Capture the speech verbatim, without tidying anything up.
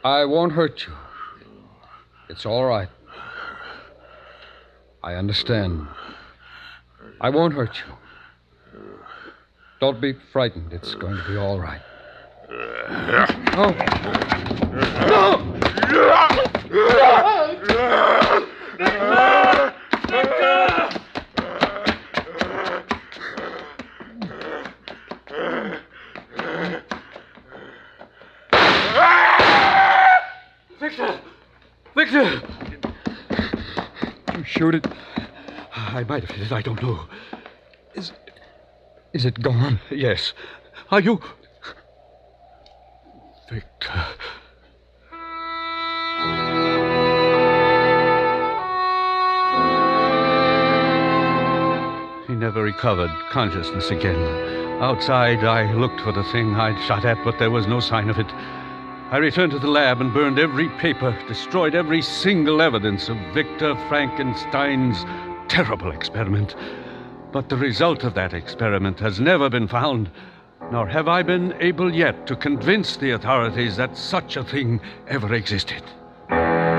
I won't hurt you. It's all right. I understand. I won't hurt you. Don't be frightened. It's going to be all right. No! No! Victor! Victor! You shoot it? I might have hit it. I don't know. Is, is it gone? Yes. Are you... Victor... He never recovered consciousness again. Outside, I looked for the thing I'd shot at, but there was no sign of it. I returned to the lab and burned every paper, destroyed every single evidence of Victor Frankenstein's terrible experiment. But the result of that experiment has never been found, nor have I been able yet to convince the authorities that such a thing ever existed.